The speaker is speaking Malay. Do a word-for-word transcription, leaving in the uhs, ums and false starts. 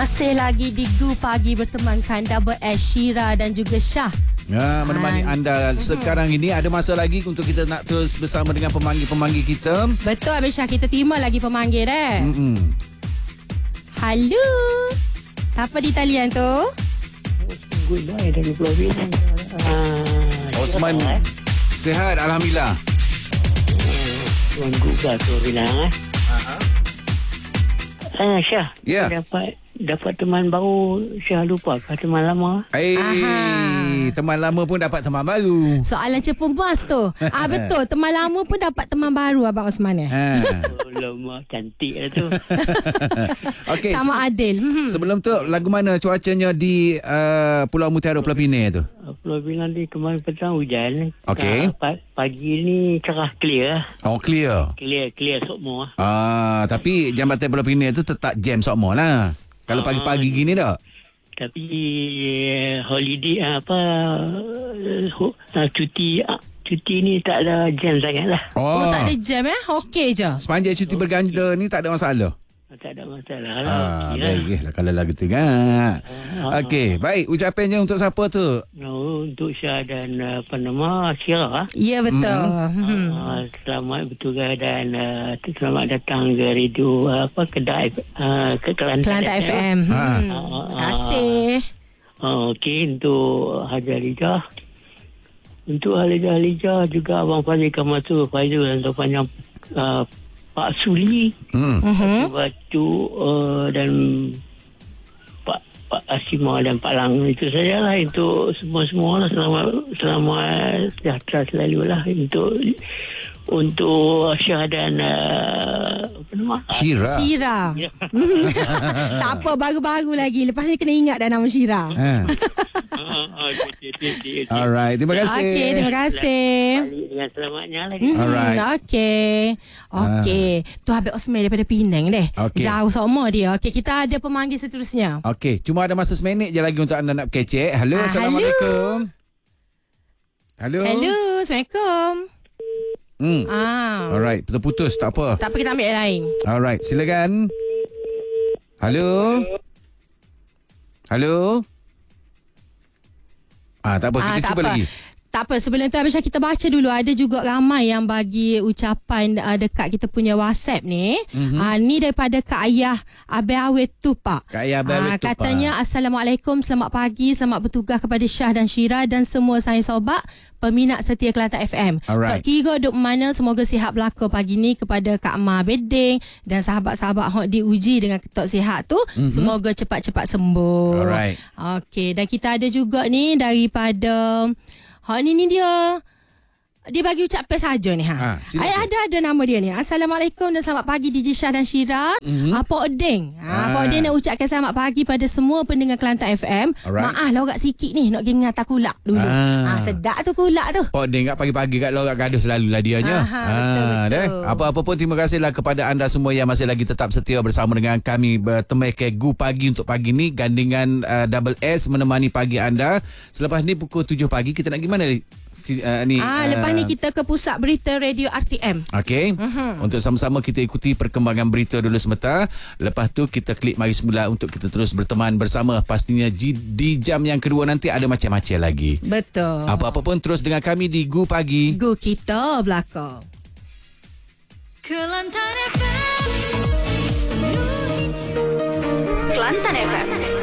Masih lagi di Gu Pagi bertemankan Double S, Syira dan juga Syah. Ya, menemani Han. anda sekarang ini. Ada masa lagi untuk kita nak terus bersama dengan pemanggil-pemanggil kita. Betul habis Syah, kita terima lagi pemanggil eh. Mm-mm. Halo. Siapa di talian tu? Good boy dari Pulau Pinang. Ah, Osman. Sihat, Alhamdulillah. Tuan Guga Pulau Pinang. Ah, Syah. Ya. Dapat dapat teman baru. Syah lupa kah teman lama? Eh, Aha. teman lama pun dapat teman baru. Soalan cepu mas tu. Ah betul, teman lama pun dapat teman baru Abang Osman eh. Ha. Oh, lama cantik lah tu. Okey. Sama Adil. Hmm. Sebelum tu, lagu mana cuacanya di uh, Pulau Mutiara, Pulau Pinang tu? Pulau Pinang ni kemarin petang hujan. Okey. Ah, pagi ni cerah clear. Oh, clear. Clear, clear semua. Ah, tapi Jambatan Pulau Pinang tu tetap jam semua lah. Kalau Ah, pagi-pagi gini tak? Tapi eh, holiday ah, apa uh, cuti ah, cuti ni tak ada jam sangat lah. Oh, tak ada jam eh? Okey je. Sepanjang cuti berganda ni tak ada masalah. Tak ada masalah lah. Ah, Okay lah. baik lah kalau lagu tu kan. Ah, Okey, baik. Ucapannya untuk siapa tu? No, untuk Syah dan uh, apa nama Syirah. Ya betul. Hmm. Uh, selamat bertugas dan uh, selamat datang ke radio uh, apa kedai uh, ke Kelantan, Kelantan F M. Ha. Hmm. Ah, ah, Terima kasih. Uh, Okey, untuk Haji Alijah. Untuk Haji Alijah juga Abang Fazil Kamasu Faizul dan Tuan uh, Pak Suli. Hmm. Mhm. Lepas tu uh, dan Pak Pak Asimah dan Pak Lang, itu sajalah untuk semua-semua lah. Selamat selamat sejahtera selalu lah untuk untuk Syah dan uh, apa nama? Syira. Syira. Ya. Tak apa, baru-baru lagi. Lepas ni kena ingat dah nama Syira. Ha. Ah, ah, okey, okey, okey, okey. Alright, terima kasih. Okey, terima kasih. Balik dengan selamatnya lagi. Hmm, Alright. Okey. Okey. Tu Habib Osman daripada Penang deh. Okey. Jauh sama dia. Okey, kita ada pemanggil seterusnya. Okey, cuma ada masa seminit je lagi untuk anda nak kecek. Halo, Ah, Assalamualaikum. Halo. Hello, Assalamualaikum. Hmm. Ah. Alright, putus-putus tak apa. Tak apa, kita ambil yang lain. Alright, silakan. Halo. Halo. Ah, tak apa, Ah, kita tak cuba apa. lagi. Tak apa, sebelum tu Abisha kita baca dulu. Ada juga ramai yang bagi ucapan uh, dekat kita punya WhatsApp ni. Mm-hmm. Uh, ni daripada Kak Ayah Abel Awet tu Pak. Kak Ayah Abel Awet tu, Pak. Katanya, Assalamualaikum, selamat pagi, selamat bertugas kepada Syah dan Syira dan semua saya sobat peminat setia Kelantan F M. Alright. Tok Kira duk mana, semoga sihat belaka pagi ni kepada Kak Ma Beding dan sahabat-sahabat hok diuji dengan Tok Sihat tu. Mm-hmm. Semoga cepat-cepat sembuh. Alright. Okey, dan kita ada juga ni daripada Ha ni ni dia. Dia bagi ucapan saja ni ha. Ha, silakan. Ay, ada ada nama dia ni. Assalamualaikum dan selamat pagi D J Syah dan Syira. Mm-hmm. Ha, Pak Odeng. Ha, Ah. Pak Odeng nak ucapkan selamat pagi pada semua pendengar Kelantan F M. Alright. Maaf lorak sikit ni nak pergi ngata kulak dulu. Ah. Ah. sedap tu kulak tu. Pak Deng kat pagi-pagi kat lorak gaduh selalulah dianya. Aha, betul, betul. Deh. Apa-apa pun terima kasihlah kepada anda semua yang masih lagi tetap setia bersama dengan kami bertemu ke Gu Pagi untuk pagi ni. Gandingan uh, Double S menemani pagi anda. Selepas ni pukul tujuh pagi kita nak pergi mana? Uh, ni, Ah, uh, lepas ni kita ke pusat berita radio R T M. Okey. Uh-huh. Untuk sama-sama kita ikuti perkembangan berita dulu sebentar. Lepas tu kita klik mari semula untuk kita terus berteman bersama. Pastinya di, di jam yang kedua nanti ada macam-macam lagi. Betul. Apa-apa pun terus dengan kami di Gu Pagi. Gu kita belakang. Kelantan F M. Kelantan F M.